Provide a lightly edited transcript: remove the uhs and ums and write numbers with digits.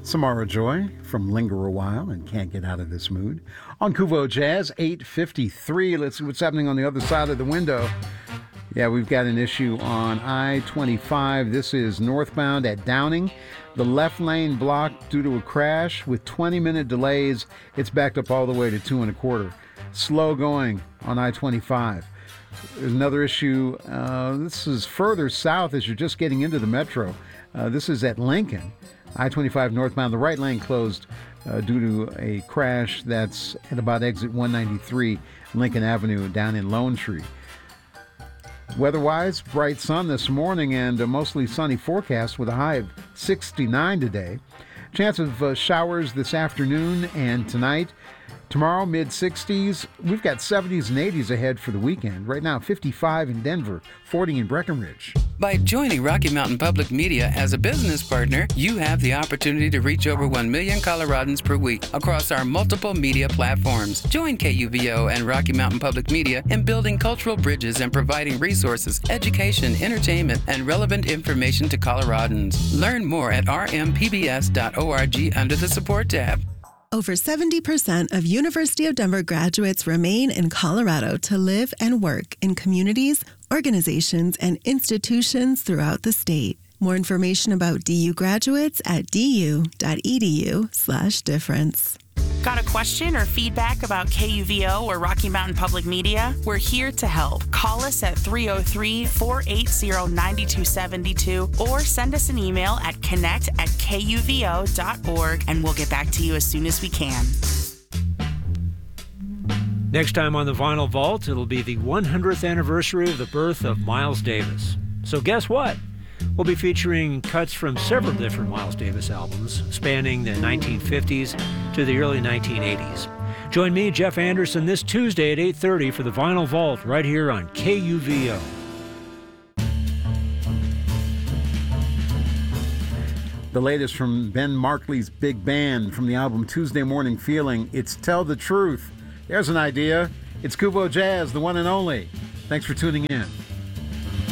Samara Joy from Linger a While and Can't Get Out of This Mood. On Kuvo Jazz, 8:53. Let's see what's happening on the other side of the window. Yeah, we've got an issue on I-25. This is northbound at Downing. The left lane blocked due to a crash with 20-minute delays. It's backed up all the way to 2 1/4. Slow going on I-25. There's another issue. This is further south as you're just getting into the metro. This is at Lincoln. I-25 northbound, the right lane closed due to a crash that's at about exit 193 Lincoln Avenue down in Lone Tree. Weather-wise, bright sun this morning and a mostly sunny forecast with a high of 69 today. Chance of showers this afternoon and tonight. Tomorrow, mid-60s. We've got 70s and 80s ahead for the weekend. Right now, 55 in Denver, 40 in Breckenridge. By joining Rocky Mountain Public Media as a business partner, you have the opportunity to reach over 1 million Coloradans per week across our multiple media platforms. Join KUVO and Rocky Mountain Public Media in building cultural bridges and providing resources, education, entertainment, and relevant information to Coloradans. Learn more at rmpbs.org under the Support tab. Over 70% of University of Denver graduates remain in Colorado to live and work in communities, organizations, and institutions throughout the state. More information about DU graduates at du.edu/difference. Got a question or feedback about KUVO or Rocky Mountain Public Media? We're here to help. Call us at 303-480-9272 or send us an email at connect@kuvo.org and we'll get back to you as soon as we can. Next time on the Vinyl Vault, it'll be the 100th anniversary of the birth of Miles Davis. So guess what? We'll be featuring cuts from several different Miles Davis albums, spanning the 1950s to the early 1980s. Join me, Jeff Anderson, this Tuesday at 8:30 for the Vinyl Vault right here on KUVO. The latest from Ben Markley's Big Band from the album Tuesday Morning Feeling. It's Tell the Truth. There's an idea. It's Kuvo Jazz, the one and only. Thanks for tuning in.